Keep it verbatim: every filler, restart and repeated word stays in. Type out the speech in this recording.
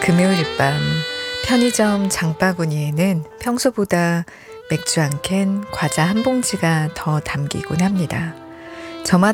금요일 밤 편의점 장바구니에는 평소보다 맥주 한 캔, 과자 한 봉지가 더 담기곤 합니다. 저마다